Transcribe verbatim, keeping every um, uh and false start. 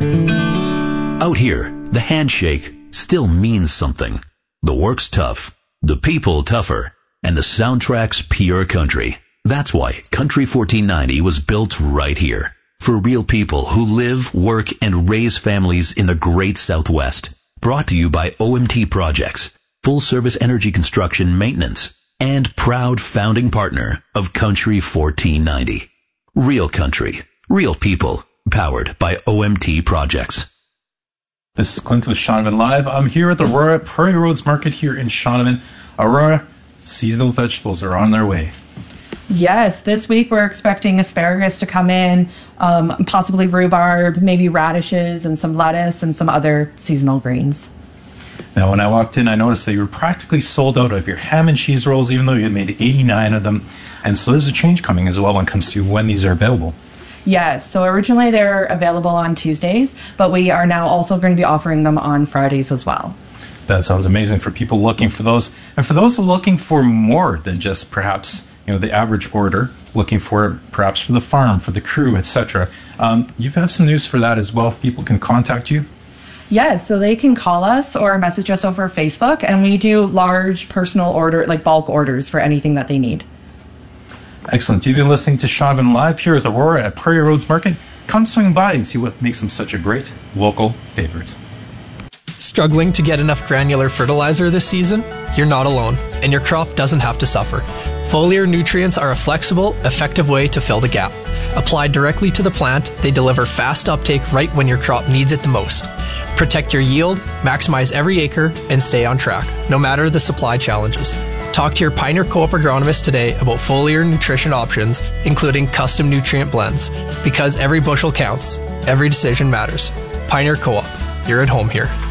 Out here, the handshake still means something. The work's tough, the people tougher, and the soundtrack's pure country. That's why Country fourteen ninety was built right here. For real people who live, work, and raise families in the great Southwest. Brought to you by O M T Projects, full service energy construction maintenance, and proud founding partner of Country fourteen ninety. Real country, real people, powered by O M T Projects. This is Clint with Shaunavon Live. I'm here at the Aurora Prairie Roads Market here in Shaunavon. Aurora, seasonal vegetables are on their way. Yes, this week we're expecting asparagus to come in, um, possibly rhubarb, maybe radishes, and some lettuce and some other seasonal greens. Now, when I walked in, I noticed that you were practically sold out of your ham and cheese rolls, even though you had made eighty-nine of them. And so there's a change coming as well when it comes to when these are available. Yes, so originally they're available on Tuesdays, but we are now also going to be offering them on Fridays as well. That sounds amazing for people looking for those. And for those looking for more than just perhaps, you know, the average order, looking for perhaps for the farm, for the crew, et cetera. Um, you have some news for that as well. People can contact you. Yes, so they can call us or message us over Facebook, and we do large personal order, like bulk orders for anything that they need. Excellent. You've been listening to Shaunavon Live here at Aurora at Prairie Roads Market. Come swing by and see what makes them such a great local favorite. Struggling to get enough granular fertilizer this season? You're not alone, and your crop doesn't have to suffer. Foliar nutrients are a flexible, effective way to fill the gap. Applied directly to the plant, they deliver fast uptake right when your crop needs it the most. Protect your yield, maximize every acre, and stay on track, no matter the supply challenges. Talk to your Pioneer Co-op agronomist today about foliar nutrition options, including custom nutrient blends. Because every bushel counts, every decision matters. Pioneer Co-op, you're at home here.